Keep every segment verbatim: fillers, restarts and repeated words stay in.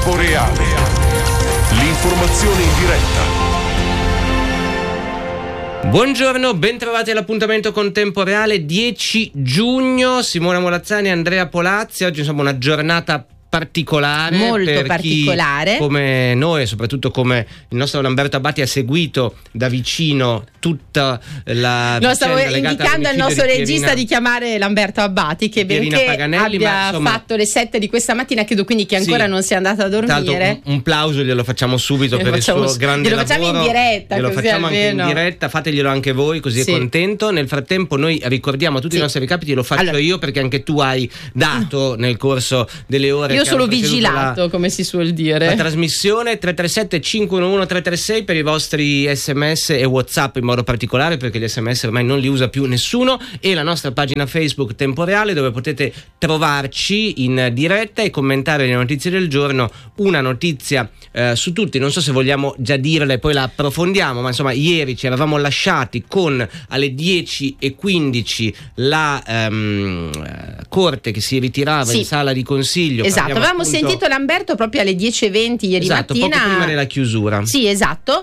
Tempo reale. L'informazione in diretta. Buongiorno, ben trovati all'appuntamento con Tempo Reale, dieci giugno, Simona Molazzani e Andrea Polazzi. Oggi insomma una giornata particolare, molto per particolare, chi, come noi e soprattutto come il nostro Lamberto Abbati, ha seguito da vicino tutta la no, stavo indicando al nostro di regista Pierina, di chiamare Lamberto Abbati, che benché Paganelli, abbia ma, insomma, fatto le sette di questa mattina, credo quindi che ancora sì, non sia andato a dormire. Un, un plauso glielo facciamo subito glielo per facciamo, il suo grande glielo lavoro. facciamo in diretta, glielo così facciamo almeno. anche in diretta, fateglielo anche voi, così sì. è contento. Nel frattempo noi ricordiamo a tutti sì. i nostri recapiti, lo faccio allora. io perché anche tu hai dato nel corso delle ore. Io sono vigilato, la... come si suol dire. La trasmissione tre tre sette cinque uno uno tre tre sei per i vostri sms e WhatsApp in modo particolare, perché gli sms ormai non li usa più nessuno, e la nostra pagina Facebook Tempo Reale, dove potete trovarci in diretta e commentare le notizie del giorno, una notizia eh, su tutti. Non so se vogliamo già dirla e poi la approfondiamo, ma insomma ieri ci eravamo lasciati con alle dieci e quindici la ehm, Corte che si ritirava sì. in sala di consiglio. Esatto, Parliamo avevamo appunto... sentito Lamberto proprio alle dieci e venti ieri esatto, mattina, poco prima della chiusura. Sì, esatto,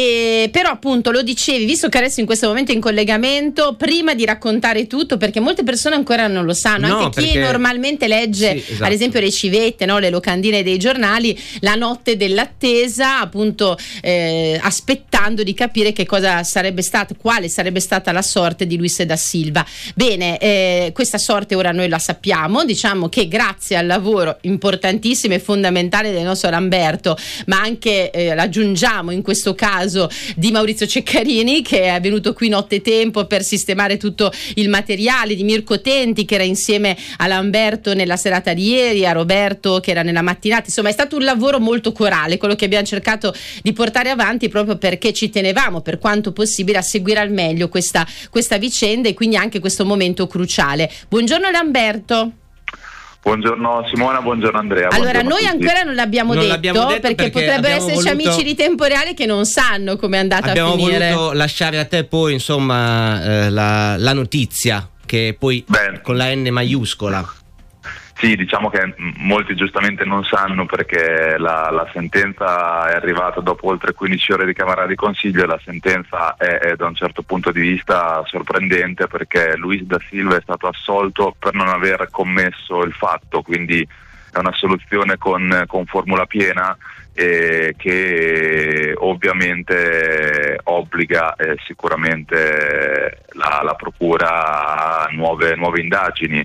e però appunto lo dicevi, visto che adesso in questo momento in collegamento, prima di raccontare tutto, perché molte persone ancora non lo sanno, no, anche perché... chi normalmente legge sì, esatto. ad esempio le civette, no? Le locandine dei giornali, la notte dell'attesa, appunto eh, aspettando di capire che cosa sarebbe stata, quale sarebbe stata la sorte di Luis da Silva. Bene, eh, questa sorte ora noi la sappiamo, diciamo che grazie al lavoro importantissimo e fondamentale del nostro Lamberto, ma anche eh, aggiungiamo in questo caso di Maurizio Ceccarini, che è venuto qui nottetempo per sistemare tutto il materiale, di Mirko Tenti che era insieme a Lamberto nella serata di ieri, a Roberto che era nella mattinata. Insomma, è stato un lavoro molto corale quello che abbiamo cercato di portare avanti, proprio perché ci tenevamo per quanto possibile a seguire al meglio questa, questa vicenda e quindi anche questo momento cruciale. Buongiorno Lamberto. Buongiorno Simona, buongiorno Andrea. Allora, buongiorno noi ancora non l'abbiamo, non detto, l'abbiamo detto perché, perché potrebbero esserci voluto... amici di Tempo Reale che non sanno come è andata abbiamo a finire. Abbiamo voluto lasciare a te poi insomma eh, la, la notizia, che poi Beh. con la N maiuscola. Sì, diciamo che molti giustamente non sanno, perché la, la sentenza è arrivata dopo oltre quindici ore di Camera di Consiglio, e la sentenza è, è da un certo punto di vista sorprendente, perché Luis da Silva è stato assolto per non aver commesso il fatto, quindi è una soluzione con, con formula piena eh, che ovviamente obbliga eh, sicuramente la, la Procura a nuove, nuove indagini.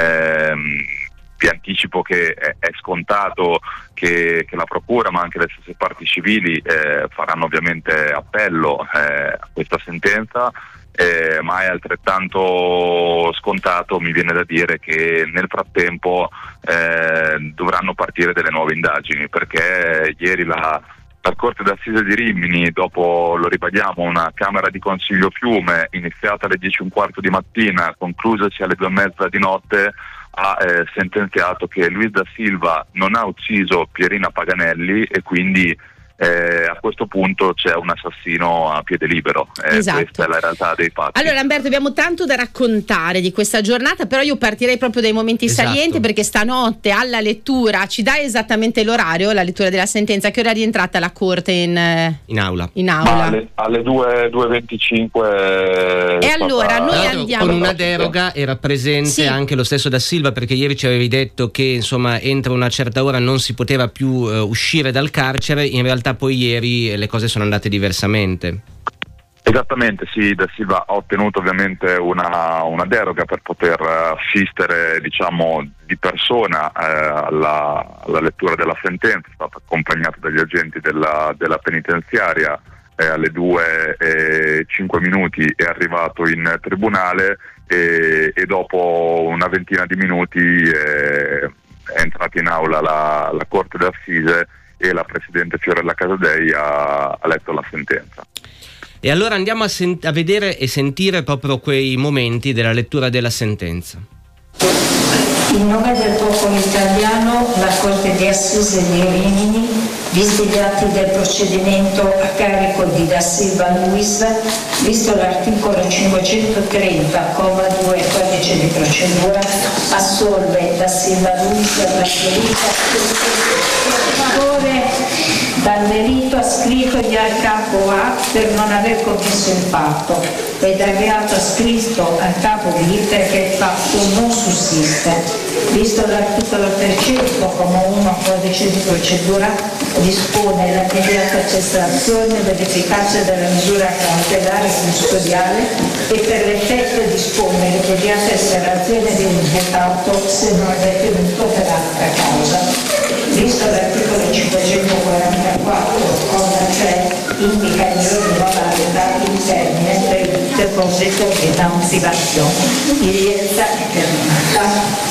Eh, Vi anticipo che è, è scontato che, che la Procura, ma anche le stesse parti civili, eh, faranno ovviamente appello eh, a questa sentenza, eh, ma è altrettanto scontato, mi viene da dire, che nel frattempo eh, dovranno partire delle nuove indagini, perché ieri la, la Corte d'Assise di Rimini, dopo, lo ribadiamo, una Camera di Consiglio Fiume iniziata alle dieci e un quarto di mattina, conclusasi alle due e mezza di notte, ha eh, sentenziato che Luis da Silva non ha ucciso Pierina Paganelli e quindi eh, a questo punto c'è un assassino a piede libero. Eh, esatto. Questa è la realtà dei fatti. Allora Lamberto, abbiamo tanto da raccontare di questa giornata, però io partirei proprio dai momenti esatto. salienti, perché stanotte alla lettura, ci dai esattamente l'orario, la lettura della sentenza, che ora è rientrata la Corte in, in aula? In aula. Alle, alle due e venticinque. E allora noi andiamo con una deroga. Era presente sì. anche lo stesso da Silva, perché ieri ci avevi detto che insomma entro una certa ora non si poteva più uh, uscire dal carcere. In realtà poi ieri le cose sono andate diversamente. Esattamente, sì, da Silva ha ottenuto ovviamente una, una deroga per poter assistere, diciamo, di persona eh, alla, alla lettura della sentenza. È stato accompagnato dagli agenti della, della penitenziaria, eh, alle due e cinque minuti è arrivato in tribunale e, e dopo una ventina di minuti eh, è entrata in aula la, la Corte d'Assise e la Presidente Fiorella Casadei ha, ha letto la sentenza. E allora andiamo a, sen- a vedere e sentire proprio quei momenti della lettura della sentenza. In nome del popolo italiano, la Corte di Assise Assise di Rimini, visti gli atti del procedimento a carico di Da Silva Luis, visto l'articolo cinquecentotrenta, comma due, codice di procedura, assolve Da Silva Luis dal delitto ascritogli al capo A per non aver commesso il fatto e dal reato ascritto al capo B perché il fatto non sussiste. Visto l'articolo trecento, comma uno, codice di procedura, dispone l'immediata cessazione dell'efficacia della misura cautelare custodiale e per l'effetto dispone l'immediata esternazione dell'imputato se non è tenuto per altra causa. Visto l'articolo cinquecentoquarantaquattro, comma tre, indica in ordine alla il termine per il deposito di una motivazione. L'udienza è terminata.